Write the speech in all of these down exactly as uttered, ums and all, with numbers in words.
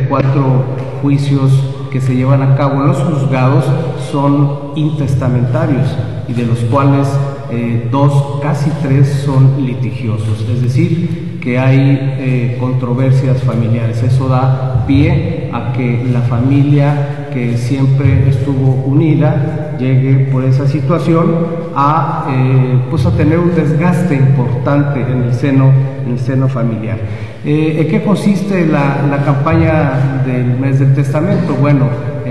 cuatro juicios que se llevan a cabo en los juzgados son intestamentarios y de los cuales eh, dos, casi tres son litigiosos, es decir, que hay eh, controversias familiares. Eso da pie a que la familia que siempre estuvo unida llegue por esa situación a, eh, pues a tener un desgaste importante en el seno, en el seno familiar. Eh, ¿En qué consiste la, la campaña del mes del testamento? Bueno,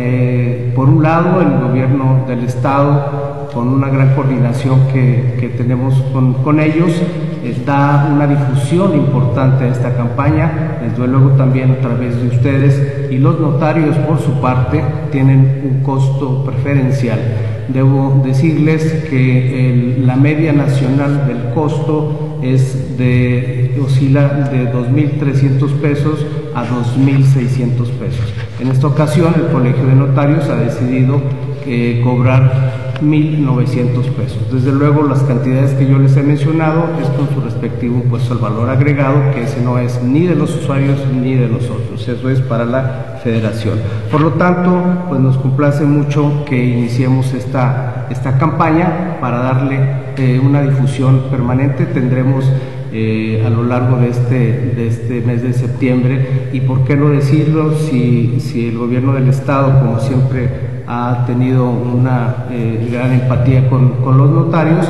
eh, por un lado el gobierno del estado, con una gran coordinación que, que tenemos con, con ellos, eh, da una difusión importante a esta campaña, desde luego también a través de ustedes, y los notarios por su parte tienen un costo preferencial. Debo decirles que el, la media nacional del costo es de, oscila de dos mil trescientos pesos a dos mil seiscientos pesos. En esta ocasión el Colegio de Notarios ha decidido eh, cobrar mil novecientos pesos. Desde luego las cantidades que yo les he mencionado es con su respectivo impuesto al valor agregado, que ese no es ni de los usuarios ni de nosotros, eso es para la federación. Por lo tanto, pues nos complace mucho que iniciemos esta, esta campaña para darle eh, una difusión permanente. Tendremos Eh, a lo largo de este, de este mes de septiembre, y por qué no decirlo, si, si el gobierno del estado, como siempre ha tenido una eh, gran empatía con, con los notarios,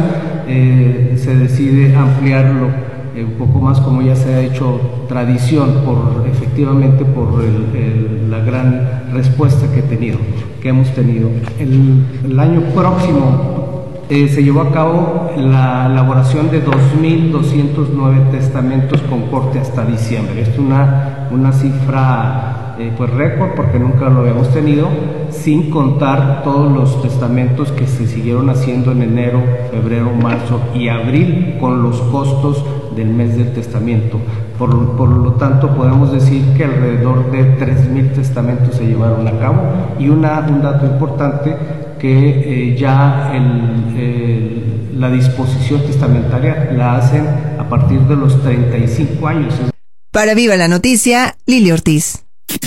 eh, se decide ampliarlo eh, un poco más, como ya se ha hecho tradición, por efectivamente por el, el, la gran respuesta que, he tenido, que hemos tenido. El, el año próximo Eh, se llevó a cabo la elaboración de dos mil doscientos nueve testamentos con corte hasta diciembre. Es una, una cifra eh, pues récord, porque nunca lo habíamos tenido, sin contar todos los testamentos que se siguieron haciendo en enero, febrero, marzo y abril con los costos del mes del testamento. Por, por lo tanto, podemos decir que alrededor de tres mil testamentos se llevaron a cabo, y una, un dato importante, que eh, ya el, el, la disposición testamentaria la hacen a partir de los treinta y cinco años. Para Viva la Noticia, Lili Ortiz.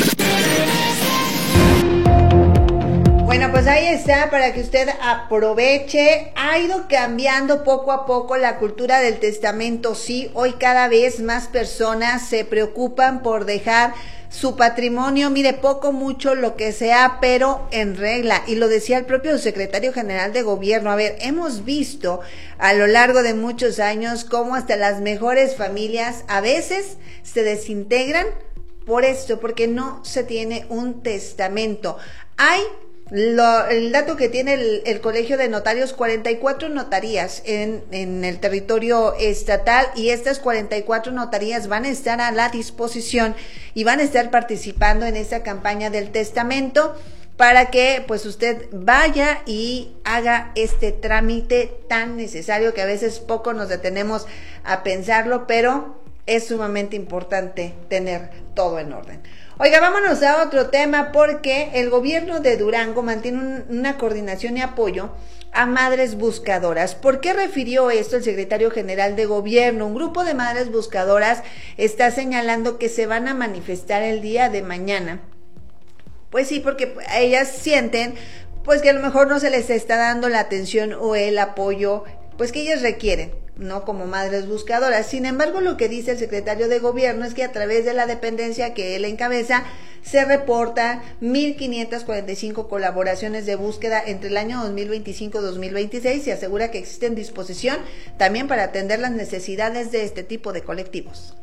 Bueno, pues ahí está, para que usted aproveche. Ha ido cambiando poco a poco la cultura del testamento. Sí, hoy cada vez más personas se preocupan por dejar su patrimonio, mire, poco, mucho, lo que sea, pero en regla. Y lo decía el propio secretario general de gobierno. A ver, hemos visto a lo largo de muchos años cómo hasta las mejores familias a veces se desintegran por esto, porque no se tiene un testamento. Hay Lo, el dato que tiene el, el Colegio de Notarios, cuarenta y cuatro notarías en, en el territorio estatal, y estas cuarenta y cuatro notarías van a estar a la disposición y van a estar participando en esta campaña del testamento, para que pues usted vaya y haga este trámite tan necesario, que a veces poco nos detenemos a pensarlo, pero es sumamente importante tener todo en orden. Oiga, vámonos a otro tema, porque el gobierno de Durango mantiene un, una coordinación y apoyo a madres buscadoras. ¿Por qué refirió esto el secretario general de gobierno? Un grupo de madres buscadoras está señalando que se van a manifestar el día de mañana. Pues sí, porque ellas sienten pues que a lo mejor no se les está dando la atención o el apoyo pues que ellas requieren, no como madres buscadoras. Sin embargo, lo que dice el secretario de gobierno es que a través de la dependencia que él encabeza se reporta mil quinientas cuarenta y cinco colaboraciones de búsqueda entre el año dos mil veinticinco y dos mil veintiséis, y asegura que existen disposición también para atender las necesidades de este tipo de colectivos.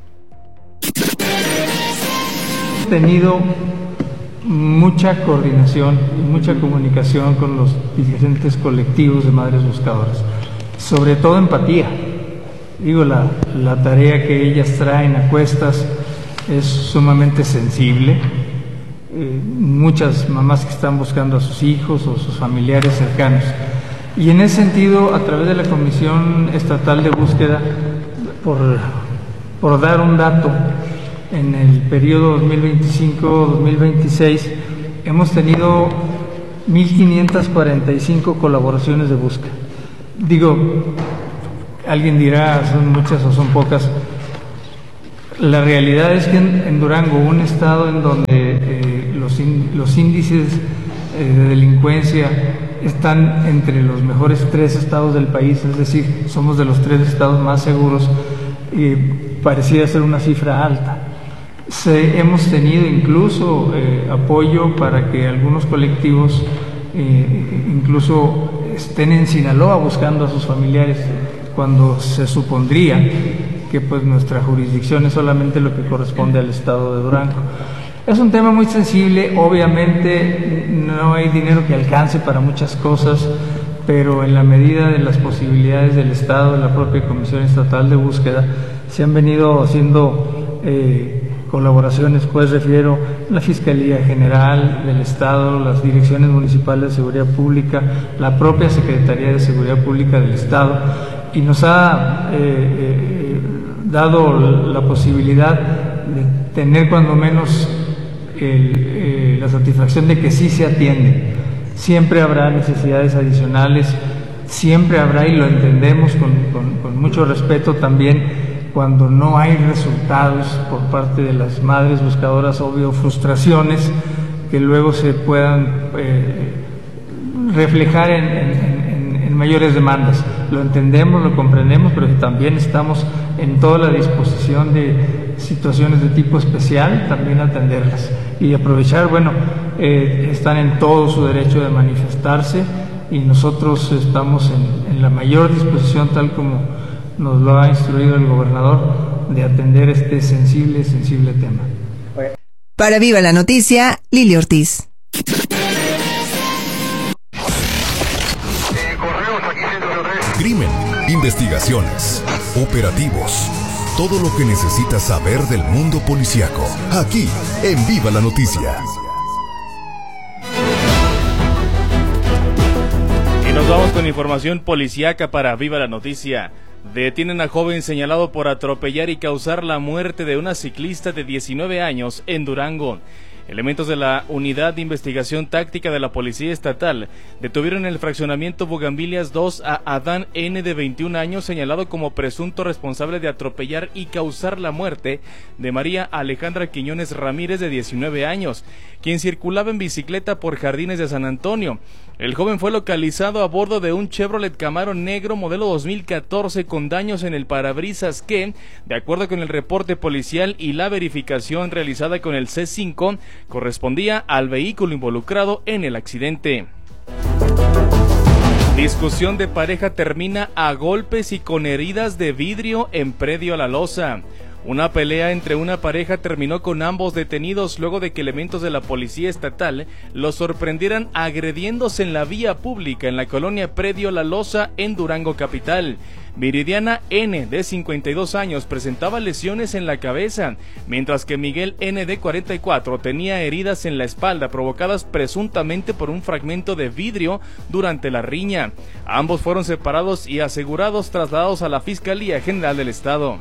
Hemos tenido mucha coordinación y mucha comunicación con los diferentes colectivos de madres buscadoras, sobre todo empatía. Digo, la, la tarea que ellas traen a cuestas es sumamente sensible. Eh, muchas mamás que están buscando a sus hijos o sus familiares cercanos. Y en ese sentido, a través de la Comisión Estatal de Búsqueda, por, por dar un dato, en el periodo dos mil veinticinco a dos mil veintiséis hemos tenido mil quinientas cuarenta y cinco colaboraciones de búsqueda. Digo, alguien dirá, son muchas o son pocas. La realidad es que en, en Durango, un estado en donde los, in, los índices eh, de delincuencia están entre los mejores tres estados del país, es decir, somos de los tres estados más seguros, y parecía ser una cifra alta. Se, hemos tenido incluso eh, apoyo para que algunos colectivos eh, incluso estén en Sinaloa buscando a sus familiares, cuando se supondría que pues nuestra jurisdicción es solamente lo que corresponde al estado de Durango. Es un tema muy sensible, obviamente no hay dinero que alcance para muchas cosas, pero en la medida de las posibilidades del Estado, de la propia Comisión Estatal de Búsqueda, se han venido haciendo eh, colaboraciones, pues refiero a la Fiscalía General del Estado, las direcciones municipales de seguridad pública, la propia Secretaría de Seguridad Pública del Estado, y nos ha eh, eh, dado la posibilidad de tener cuando menos el, eh, la satisfacción de que sí se atiende. Siempre habrá necesidades adicionales, siempre habrá, y lo entendemos con, con, con mucho respeto también, cuando no hay resultados por parte de las madres buscadoras, obvio, frustraciones que luego se puedan eh, reflejar en, en, en, en mayores demandas. Lo entendemos, lo comprendemos, pero también estamos en toda la disposición de situaciones de tipo especial, también atenderlas y aprovechar, bueno, eh, están en todo su derecho de manifestarse y nosotros estamos en, en la mayor disposición, tal como nos lo ha instruido el gobernador, de atender este sensible, sensible tema. Para Viva la Noticia, Lili Ortiz. Crimen, investigaciones, operativos, todo lo que necesitas saber del mundo policíaco, aquí en Viva la Noticia. Y nos vamos con información policíaca para Viva la Noticia. Detienen a joven señalado por atropellar y causar la muerte de una ciclista de diecinueve años en Durango. Elementos de la Unidad de Investigación Táctica de la Policía Estatal detuvieron en el fraccionamiento Bugambilias dos a Adán N. de veintiún años, señalado como presunto responsable de atropellar y causar la muerte de María Alejandra Quiñones Ramírez, de diecinueve años, quien circulaba en bicicleta por Jardines de San Antonio. El joven fue localizado a bordo de un Chevrolet Camaro negro modelo dos mil catorce con daños en el parabrisas que, de acuerdo con el reporte policial y la verificación realizada con el C cinco, correspondía al vehículo involucrado en el accidente. Discusión de pareja termina a golpes y con heridas de vidrio en predio a La Loza. Una pelea entre una pareja terminó con ambos detenidos luego de que elementos de la policía estatal los sorprendieran agrediéndose en la vía pública en la colonia Predio La Loza en Durango capital. Viridiana N, de cincuenta y dos años, presentaba lesiones en la cabeza, mientras que Miguel N, de cuarenta y cuatro, tenía heridas en la espalda provocadas presuntamente por un fragmento de vidrio durante la riña. Ambos fueron separados y asegurados trasladados a la Fiscalía General del Estado.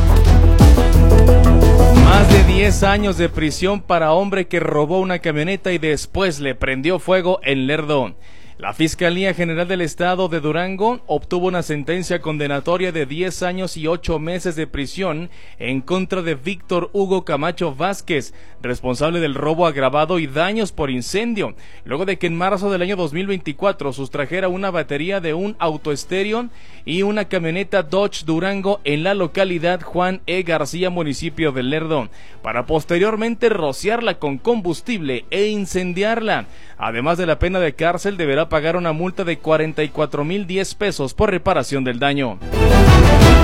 Más de diez años de prisión para hombre que robó una camioneta y después le prendió fuego en Lerdo. La Fiscalía General del Estado de Durango obtuvo una sentencia condenatoria de diez años y ocho meses de prisión en contra de Víctor Hugo Camacho Vázquez, responsable del robo agravado y daños por incendio, luego de que en marzo del año dos mil veinticuatro sustrajera una batería de un autoestéreo y una camioneta Dodge Durango en la localidad Juan E. García, municipio de Lerdo, para posteriormente rociarla con combustible e incendiarla. Además de la pena de cárcel, deberá pagar una multa de cuarenta y cuatro mil diez pesos por reparación del daño.